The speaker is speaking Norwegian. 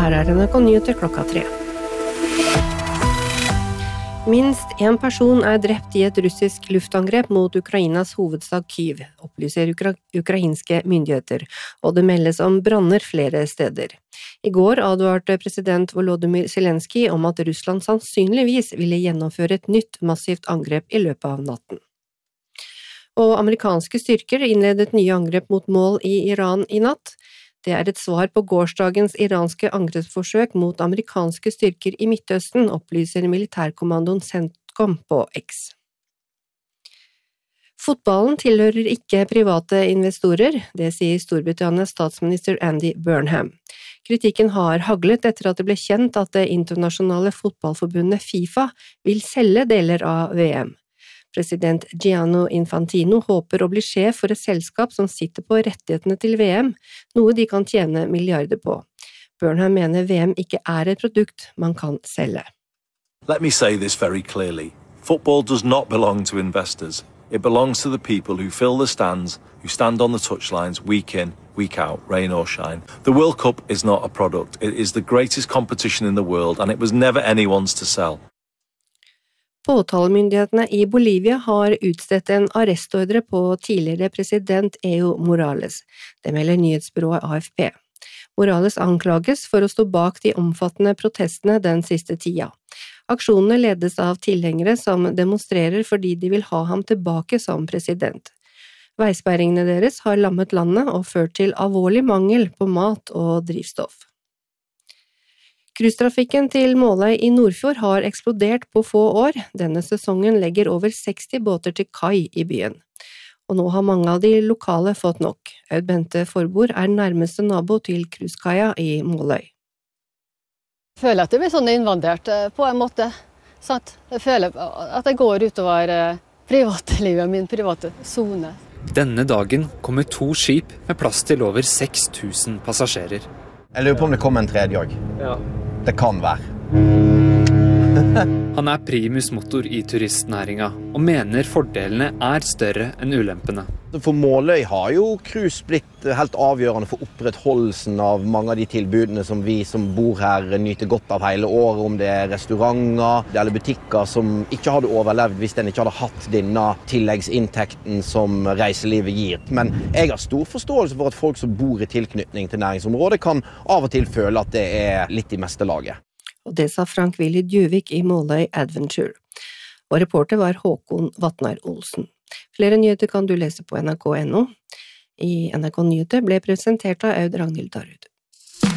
her NRK Nyheter 3. Minst en person drept i et russisk luftangrep mot Ukrainas hovedstad Kyiv, opplyser ukrainske myndigheter, og det meldes om branner flere steder. I går advarte president Volodymyr Zelenskyj om at Russland sannsynligvis ville gjennomføre et nytt massivt angrep i løpet av natten. Og amerikanske styrker innledet nye angrep mot mål i Iran i natt. Det et svar på gårsdagens iranske angrepsforsøk mot amerikanske styrker i Midtøsten, opplyser militærkommandoen CENTCOM på X. Fotballen tilhører ikke private investorer, det sier Storbritannias statsminister Andy Burnham. Kritikken har haglet etter at det ble kjent at det internasjonale fotballforbundet FIFA vil selge deler av VM. President Gianni Infantino håper å bli sjef for et selskap som sitter på rettighetene til VM, noe de kan tjene milliarder på. Burnham mener VM ikke et produkt man kan selge. Let me say this very clearly. Football does not belong to investors. It belongs to the people who fill the stands, who stand on the touchlines week in, week out, rain or shine. The World Cup is not a product. It is the greatest competition in the world and it was never anyone's to sell. Påtalemyndighetene i Bolivia har utstedt en arrestordre på tidligere president Evo Morales. Det melder nyhetsbyrået AFP. Morales anklages for å stå bak de omfattende protestene den siste tida. Aksjonene ledes av tilhengere som demonstrerer fordi de vil ha ham tilbake som president. Veisperringene deres har lammet landet og ført til alvorlig mangel på mat og drivstoff. Cruisetrafikken til Måløy i Nordfjord har eksplodert på få år. Denne sesongen legger over 60 båter til kai i byen. Og nå har mange av de lokale fått nok. Aud Bente Forbord nærmeste nabo til cruisekaia i Måløy. Jeg føler at det blir sånn innvandret på en måte. Sant? Jeg føler at jeg går utover privatlivet, min private zone. Denne dagen kommer 2 skip med plass til over 6000 passasjerer. Jeg lurer på om det kommer en tredje også. Ja. Det kan være. Han primus motor i turistnæringa, og mener fordelene større enn ulempene. For Måløy har jo cruise blitt helt avgjørende for opprettholdelsen av mange av de tilbudene som vi som bor her nyter godt av hele året, om det restauranter eller butikker som ikke hadde overlevd hvis den ikke hadde hatt denne tilleggsinntekten som reiselivet gir. Men jeg har stor forståelse for at folk som bor i tilknytning til næringsområdet kan av og til føle at det litt i meste laget. Og det sa Frank Willy Djuvik i Måløy Adventure. Og reporter var Håkon Vatnar Olsen. Flere nyheter kan du lese på NRK.no. I NRK Nyheter ble presentert av Aud Ragnhild Darud.